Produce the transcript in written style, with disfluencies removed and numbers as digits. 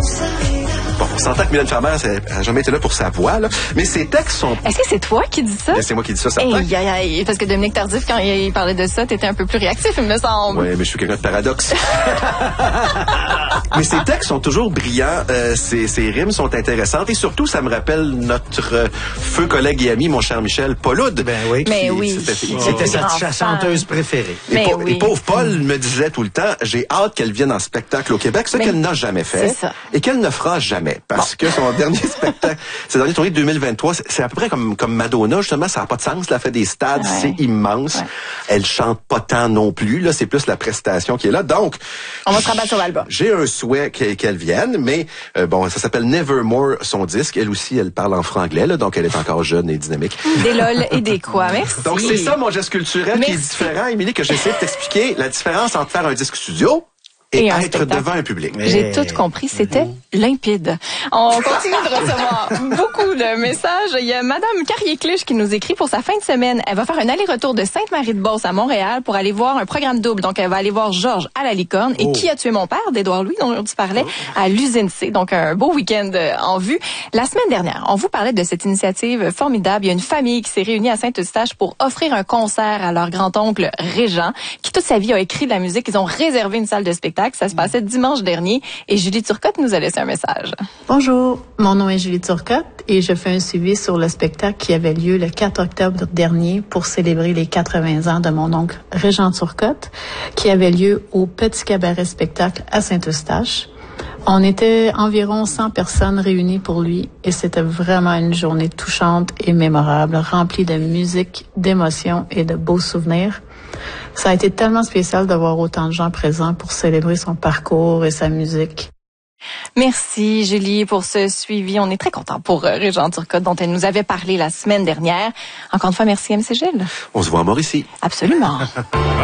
Bon, on s'entend que Mylène Farmer n'a jamais été là pour sa voix, là. Mais ses textes sont... Est-ce que c'est toi qui dis ça? Bien, c'est moi qui dis ça, certain. Parce que Dominique Tardif, quand il parlait de ça, t'étais un peu plus réactif, il me semble. Oui, mais je suis quelqu'un de paradoxe. Mais ses textes sont toujours brillants, ses rimes sont intéressantes et surtout, ça me rappelle notre feu collègue et ami, mon cher Michel Pauloud. Ben oui. Mais oui. C'était sa chanteuse préférée. Et pauvre Paul me disait tout le temps, j'ai hâte qu'elle vienne en spectacle au Québec, ce qu'elle n'a jamais fait et qu'elle ne fera jamais. Parce que son dernier spectacle, ses derniers tournées de 2023, c'est à peu près comme Madonna, justement, ça n'a pas de sens, elle a fait des stades, c'est immense. Ouais. Elle chante pas tant non plus, là, c'est plus la prestation qui est là. Donc, on va se rabattre sur l'album. J'ai un souhait qu'elle vienne, mais bon, ça s'appelle Nevermore, son disque. Elle aussi, elle parle en franglais, là, donc elle est encore jeune et dynamique. Des lol et des quoi, merci. Donc c'est ça mon geste culturel qui est différent, Émilie, que j'essaie de t'expliquer la différence entre faire un disque studio et être spectacle devant un public. J'ai tout compris, c'était limpide. On continue de recevoir beaucoup de messages. Il y a Madame Carrier-Clich qui nous écrit pour sa fin de semaine. Elle va faire un aller-retour de Sainte-Marie-de-Beauce à Montréal pour aller voir un programme double. Donc, elle va aller voir Georges à la Licorne et Qui a tué mon père d'Édouard Louis, dont tu parlais, à l'Usine C. Donc, un beau week-end en vue. La semaine dernière, on vous parlait de cette initiative formidable. Il y a une famille qui s'est réunie à Saint-Eustache pour offrir un concert à leur grand-oncle Régent, qui toute sa vie a écrit de la musique. Ils ont réservé une salle de spectacle. Ça se passait dimanche dernier et Julie Turcotte nous a laissé un message. Bonjour, mon nom est Julie Turcotte et je fais un suivi sur le spectacle qui avait lieu le 4 octobre dernier pour célébrer les 80 ans de mon oncle Régent Turcotte, qui avait lieu au Petit Cabaret Spectacle à Saint-Eustache. On était environ 100 personnes réunies pour lui et c'était vraiment une journée touchante et mémorable, remplie de musique, d'émotions et de beaux souvenirs. Ça a été tellement spécial d'avoir autant de gens présents pour célébrer son parcours et sa musique. Merci Julie pour ce suivi. On est très contents pour Régent Turcotte dont elle nous avait parlé la semaine dernière. Encore une fois, merci MC Gilles. On se voit à Mauricie. Absolument.